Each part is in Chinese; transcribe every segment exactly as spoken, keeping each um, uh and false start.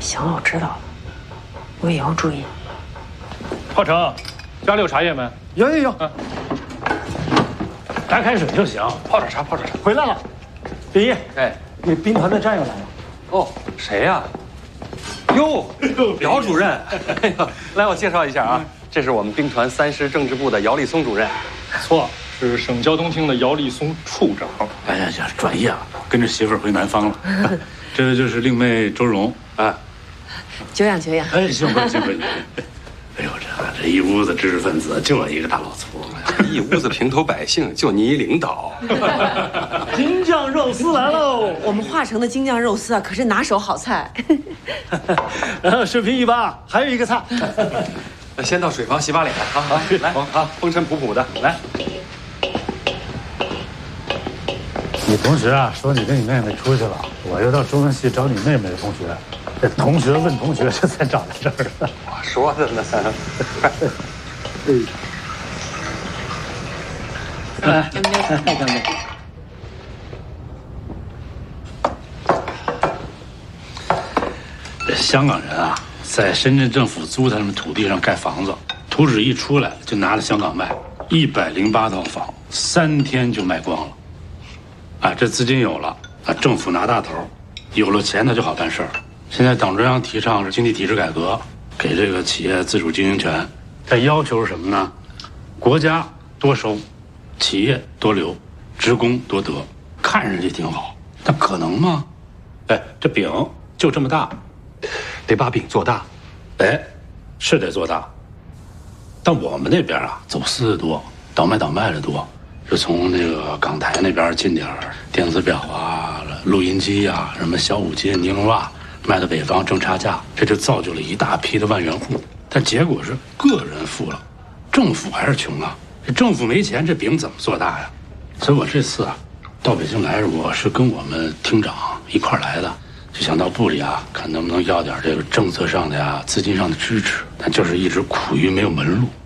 行了，我知道了，我以后注意。 浩成，家里有茶叶没？ 有有有， 啊，白开水就行，泡点茶，泡点茶。 回来了。秉义， 哎， 你兵团的战友来了。 哦，谁呀？哟，姚主任，哎呀，来，我介绍一下啊，这是我们兵团三师政治部的姚立松主任。 错，是省交通厅的姚立松处长。 哎呀呀，专业了，跟着媳妇儿回南方了。这就是令妹周蓉啊。 久仰久仰。 哎，幸会幸会。哎呦，这这一屋子知识分子，就我一个大老粗。 一屋子平头百姓，就你一领导。 京酱肉丝来喽！ 我们华城的京酱肉丝啊，可是拿手好菜。 水平一般啊，还有一个菜。 先到水房洗把脸啊！好，来，好，风尘仆仆的来。 你同学啊，说你跟你妹妹出去了，我又到中文系找你妹妹的同学。这同学问同学，这才找到这儿的。 我说的呢。 哎， 干杯！ 干杯！这香港人啊，在深圳政府租他们土地上盖房子，图纸一出来就拿着香港卖，一百零八套房，三天就卖光了。啊，这资金有了，啊，政府拿大头，有了钱他就好办事儿。现在党中央提倡是经济体制改革，给这个企业自主经营权，这要求是什么呢？国家多收，企业多留，职工多得，看上去挺好，但可能吗？哎，这饼就这么大， 得把饼做大。 哎，是得做大。但我们那边啊，走私的多，倒卖倒卖的多，是从那个港台那边进点电子表啊、录音机啊、什么小五金、尼龙袜，卖到北方挣差价，这就造就了一大批的万元户。但结果是个人富了，政府还是穷啊。这政府没钱，这饼怎么做大呀？所以我这次啊，到北京来，我是跟我们厅长一块儿来的，就想到部里啊，看能不能要点这个政策上的呀、资金上的支持，但就是一直苦于没有门路。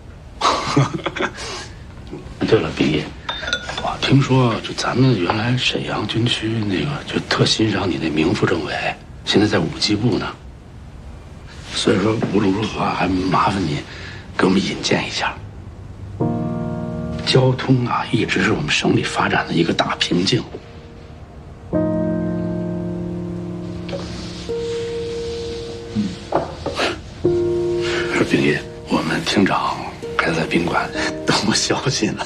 对了，毕业，我听说就咱们原来沈阳军区那个就特欣赏你那名副政委，现在在武机部呢。所以说无论如何还麻烦你给我们引荐一下。交通啊，一直是我们省里发展的一个大瓶颈。说秉义，我们厅长该在宾馆等我消息呢。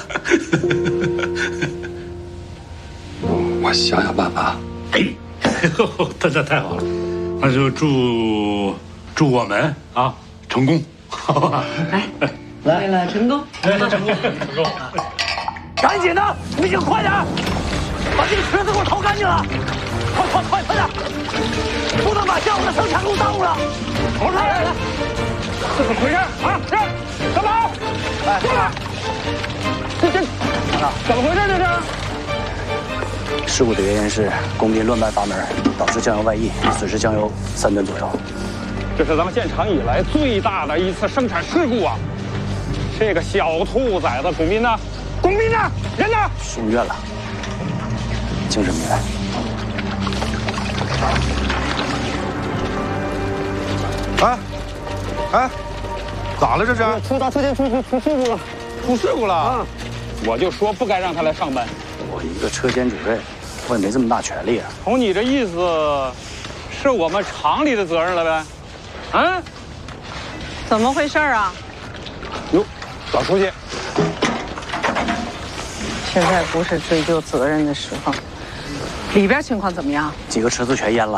我我想想办法。 哎，那那太好了，那就祝祝我们啊成功，好吧？ 来。为了成功， 成功，成功！ 赶紧的，你们快点，把这个车子给我掏干净了！快快快快点，不能把项目的生产给我耽误了！我来来来，这怎么回事啊？这干嘛？哎，过来！这这，怎么回事？这是？ 事故的原因是工兵乱搬阀门，导致酱油外溢，损失酱油三吨左右。 这是咱们建厂以来最大的一次生产事故啊！这个小兔崽子龚斌呢？龚斌呢？人呢？ 送院了，精神病院。 哎，哎，咋了这是？ 出大车间出出出事故了， 出事故了啊！ 我就说不该让他来上班。 我一个车间主任，我也没这么大权力啊。 从你这意思，是我们厂里的责任了呗？嗯？ 怎么回事啊？ 哟，老书记， 现在不是追究责任的时候。里边情况怎么样？ 几个车子全淹了。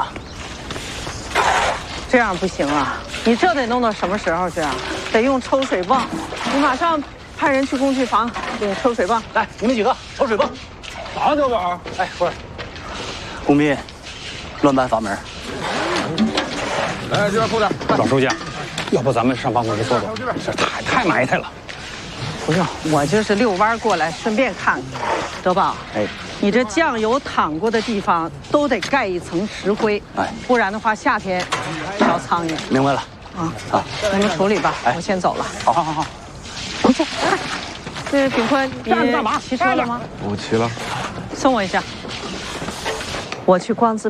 这样不行啊！你这得弄到什么时候去啊？得用抽水泵。你马上派人去工具房给抽水泵。 来，你们几个抽水泵。 啥小宝？ 哎，过来。 工兵乱搬阀门。 来，这边扣点。老书记，要不咱们上办公室坐坐？这太太埋汰了。 不用，我就是遛弯过来，顺便看看。德宝， 哎， 你这酱油淌过的地方都得盖一层石灰， 哎， 不然的话夏天招苍蝇。 明白了。 啊啊， 你们处理吧， 哎， 我先走了。 好好好好， 回去。这炳坤，你干嘛？ 骑车了吗？ 我骑了。 送我一下。我去光子。